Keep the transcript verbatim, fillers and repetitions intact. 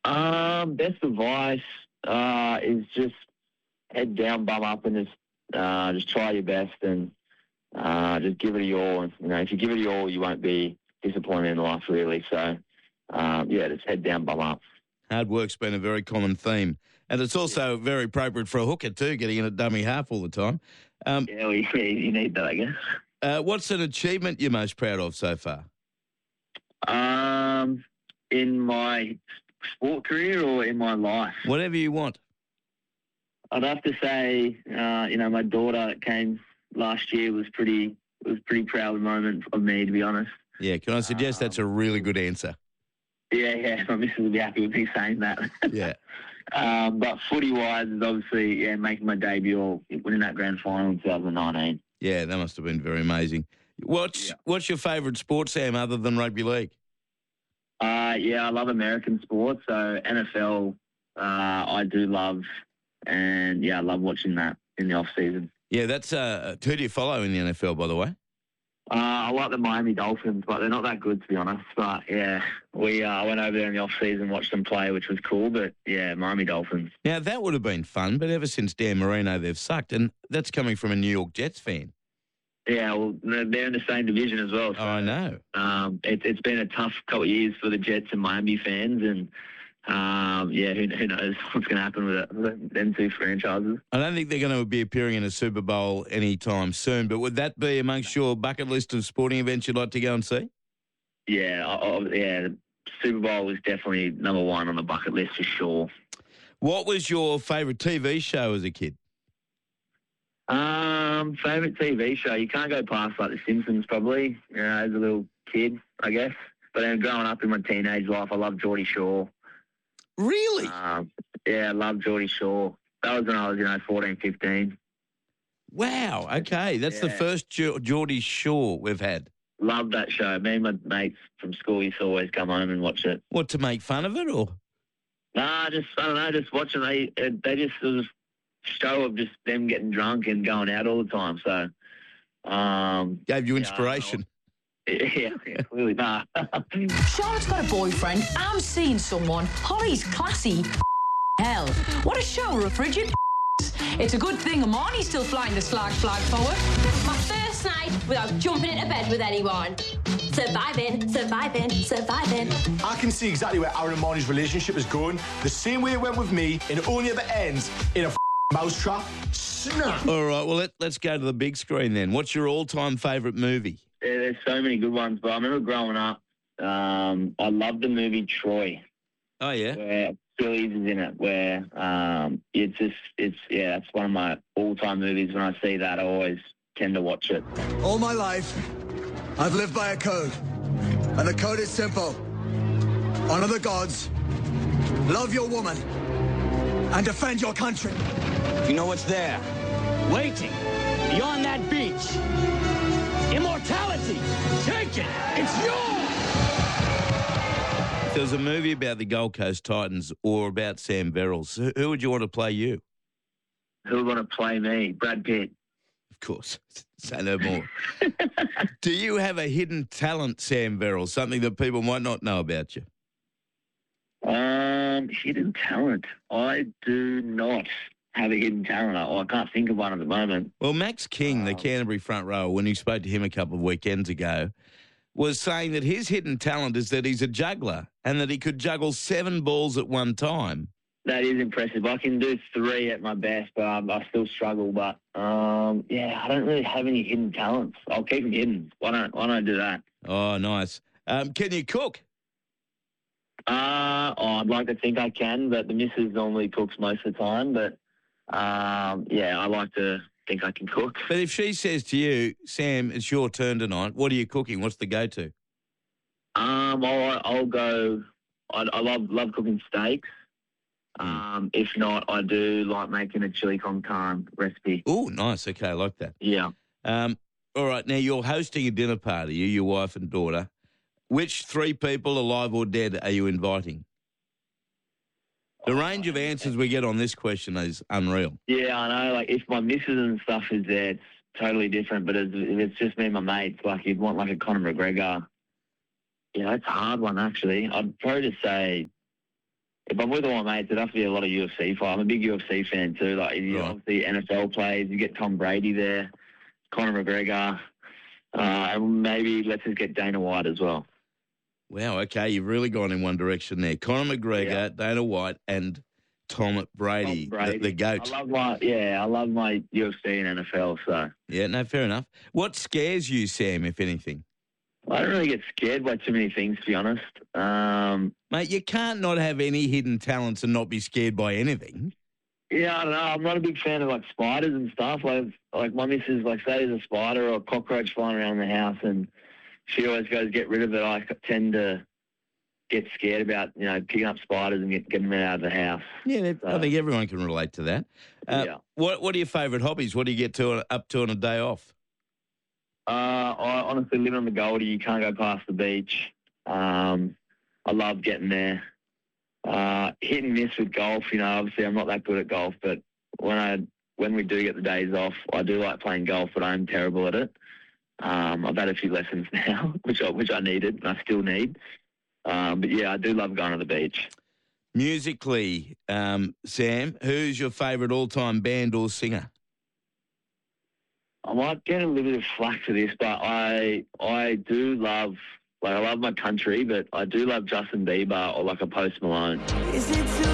Um, best advice uh, is just head down, bum up, and just uh, just try your best and uh, just give it your all. And, you know, if you give it your all, you won't be disappointed in life, really. So, um, yeah, just head down, bum up. Hard work's been a very common theme. And it's also very appropriate for a hooker too, getting in a dummy half all the time. Um, Yeah, well, yeah, you need that, I guess. uh, what's an achievement you're most proud of so far? Um, in my sport career or in my life? Whatever you want. I'd have to say, uh, you know, my daughter that came last year was pretty was a pretty proud moment of me, to be honest. Yeah, can I suggest that's a really good answer? Yeah, yeah, my missus will be happy with me saying that. Yeah. um, but footy-wise is obviously, yeah, making my debut or winning that grand final in twenty nineteen. Yeah, that must have been very amazing. What's Yeah. What's your favourite sport, Sam, other than rugby league? Uh, yeah, I love American sports, so N F L uh, I do love, and, yeah, I love watching that in the off-season. Yeah, that's uh, who do you follow in the N F L, by the way? Uh, I like the Miami Dolphins, but they're not that good, to be honest. But, yeah, we uh, went over there in the off-season, watched them play, which was cool. But, yeah, Miami Dolphins. Now, that would have been fun, but ever since Dan Marino, they've sucked. And that's coming from a New York Jets fan. Yeah, well, they're they're in the same division as well. So, Oh, I know. Um, it, it's been a tough couple of years for the Jets and Miami fans. And, um, yeah, who, who knows what's going to happen with, it, with them two franchises. I don't think they're going to be appearing in a Super Bowl anytime soon, but would that be amongst your bucket list of sporting events you'd like to go and see? Yeah, I, I, yeah, the Super Bowl was definitely number one on the bucket list for sure. What was your favourite T V show as a kid? Um, favorite T V show? You can't go past like The Simpsons, probably. You know, as a little kid, I guess. But then growing up in my teenage life, I loved Geordie Shore. Really? Um, yeah, I loved Geordie Shore. That was when I was, you know, fourteen, fifteen. Wow. Okay, that's the Yeah. first Ge- Geordie Shore we've had. Loved that show. Me and my mates from school used to always come home and watch it. What, to make fun of it, or? Nah, just I don't know, just watching. They they just it was a show of just them getting drunk and going out all the time. So, um, Gave you yeah, inspiration. yeah, yeah, clearly nah. Charlotte's got a boyfriend. I'm seeing someone. Holly's classy. Hell, what a shower of frigid. It's a good thing Amani's still flying the slag flag forward. My first night without jumping into bed with anyone. Surviving, surviving, surviving. I can see exactly where Aaron and Marnie's relationship is going. The same way it went with me, and it only ever ends in a mousetrap. Snap. All right, well, let, let's go to the big screen then. What's your all-time favourite movie? Yeah, there's so many good ones, but I remember growing up, um, I loved the movie Troy, Oh, yeah? where Phillies is in it, where um, it's just, it's, yeah, that's one of my all-time movies. When I see that, I always tend to watch it. All my life, I've lived by a code. And the code is simple. Honor the gods, love your woman, and defend your country. You know what's there? Waiting. Beyond that beach. Immortality. Take it. It's yours. If there was a movie about the Gold Coast Titans or about Sam Verrills, who, who would you want to play you? Who would want to play me? Brad Pitt. Of course. Say no more. Do you have a hidden talent, Sam Verrills, something that people might not know about you? Um, hidden talent. I do not have a hidden talent. I, I can't think of one at the moment. Well, Max King, the Canterbury front rower, when you spoke to him a couple of weekends ago, was saying that his hidden talent is that he's a juggler and that he could juggle seven balls at one time. That is impressive. I can do three at my best, but um, I still struggle. But um, yeah, I don't really have any hidden talents. I'll keep them hidden. Why don't Why don't I do that? Oh, nice. Um, can you cook? Uh, oh, I'd like to think I can, but the missus normally cooks most of the time. But um, yeah, I like to think I can cook. But if she says to you, Sam, it's your turn tonight, what are you cooking? What's the go-to? Um, I'll, I'll go. I, I love love cooking steaks. Um, if not, I do like making a chili con carne recipe. Oh, nice. Okay, I like that. Yeah. Um, all right, now you're hosting a dinner party, you, your wife and daughter. Which three people, alive or dead, are you inviting? The range of answers we get on this question is unreal. Yeah, I know. Like, if my missus and stuff is there, it's totally different. But if it's just me and my mates, like, you'd want, like, a Conor McGregor. Yeah, that's a hard one, actually. I'd probably just say if I'm with all my mates, it'd have to be a lot of U F C fight. I'm a big U F C fan too. Like, you Right. obviously N F L players, you get Tom Brady there, Conor McGregor, uh, and maybe let's just get Dana White as well. Wow, okay, you've really gone in one direction there. Conor McGregor, Yeah. Dana White, and Tom Brady, Tom Brady. The, the GOAT. I love my yeah, I love my U F C and N F L. So Yeah, no, fair enough. What scares you, Sam, if anything? I don't really get scared by too many things, to be honest. Um, Mate, you can't not have any hidden talents and not be scared by anything. yeah, I don't know. I'm not a big fan of like spiders and stuff. Like like my missus, like say there's a spider or a cockroach flying around the house, and she always goes get rid of it. I tend to get scared about, you know, picking up spiders and get, getting them out of the house. Yeah, I So- think everyone can relate to that. Uh, Yeah. What What are your favourite hobbies? What do you get to up to on a day off? Uh, I honestly live on the Goldie. You can't go past the beach. Um, I love getting there. Uh, hit and miss with golf. You know, obviously I'm not that good at golf, but when I when we do get the days off, I do like playing golf, but I'm terrible at it. Um, I've had a few lessons now, which I which I needed and I still need. Um, but yeah, I do love going to the beach. Musically, um, Sam, who's your favourite all-time band or singer? I might get a little bit of flack for this, but I I do love like I love my country, but I do love Justin Bieber or like a Post Malone. Is it too